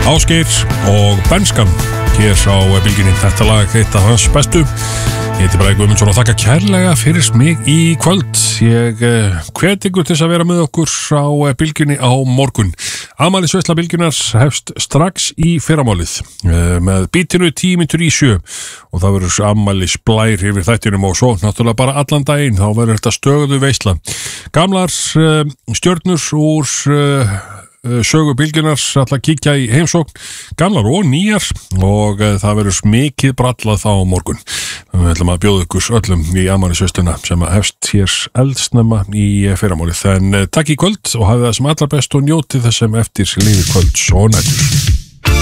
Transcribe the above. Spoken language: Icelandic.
Ásgeir og Benskan hér á bylgjunni. Þetta lag eitt af hans bestu. Ég heiti Bragi Guðmundsson og þakka kærlega fyrir mig í kvöld. Ég hvet ykkur til að vera með okkur á bylgjunni á morgun. Afmælisveisla bylgjunnar hefst strax í fyrramálið með bítinu 10:07 og það verður afmælis blær yfir þættinum og svo náttúrulega bara allan daginn. Þá verður þetta stöðu veisla. Gamlar stjörnur úr sögu bylgjunnar ætla að kíkja í heimsókn, gamlar og nýjar, og það verður mikið brallað þá á morgun. Við ætlum að bjóða ykkur öllum í afmælisveisluna sem hefst hér eldsnemma í fyrramálið. En takk í kvöld og hafið það sem allra best og njótið þess sem eftir lífi kvölds og nætur.